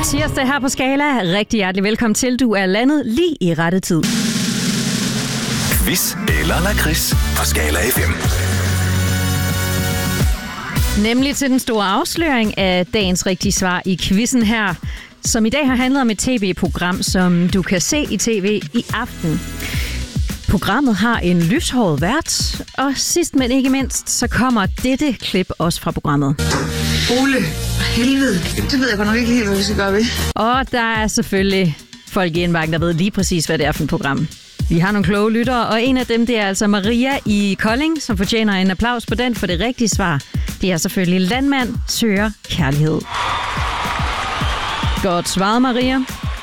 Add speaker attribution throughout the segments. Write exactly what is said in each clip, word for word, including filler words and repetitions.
Speaker 1: Tirsdag her på Skala. Rigtig hjertelig velkommen til. Du er landet lige i rette tid.
Speaker 2: Quiz eller lakrids på Skala F M.
Speaker 1: Nemlig til den store afsløring af dagens rigtige svar i quizzen her, som i dag har handlet om et tv-program, som du kan se i tv i aften. Programmet har en lyshåret vært, og sidst men ikke mindst, så kommer dette klip også fra programmet.
Speaker 3: Ole, helvede, det ved jeg godt nok ikke helt, hvad vi skal gøre ved.
Speaker 1: Og der er selvfølgelig folk i indbakken, der ved lige præcis, hvad det er for et program. Vi har nogle kloge lyttere, og en af dem, det er altså Maria i Kolding, som fortjener en applaus på den for det rigtige svar. Det er selvfølgelig Landmand søger kærlighed. Godt svaret, Maria.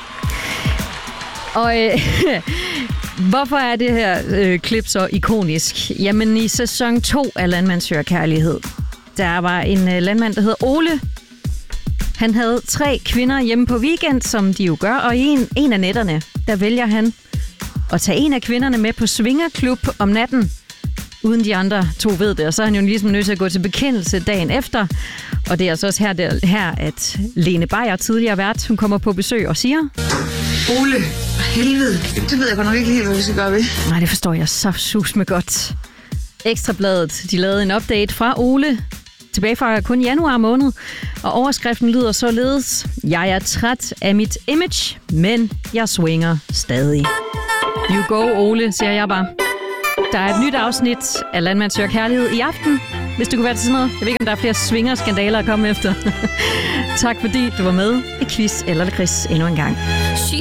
Speaker 1: Og øh, hvorfor er det her øh, klip så ikonisk? Jamen i sæson to af Landmand søger kærlighed, der var en øh, landmand, der hedder Ole. Han havde tre kvinder hjemme på weekend, som de jo gør, og i en, en af nætterne, der vælger han at tage en af kvinderne med på svingerklub om natten, uden de andre to ved det. Og så er han jo ligesom nødt til at gå til bekendelse dagen efter. Og det er altså også her, der, her at Lene Beyer, tidligere vært, hun kommer på besøg og siger...
Speaker 3: Ole, helvede, det ved jeg godt nok ikke helt, hvad vi skal gøre ved.
Speaker 1: Nej, det forstår jeg så sus med godt. Ekstrabladet, de lavede en update fra Ole, tilbage fra kun januar måned, og overskriften lyder således: Jeg er træt af mit image, men jeg swinger stadig. You go, Ole, siger jeg bare. Der er et nyt afsnit af Landmand søger kærlighed i aften, hvis du kunne være til sådan noget. Jeg ved ikke, om der er flere swinger-skandaler at komme efter. Tak fordi du var med i Quiz eller Lakrids endnu en gang.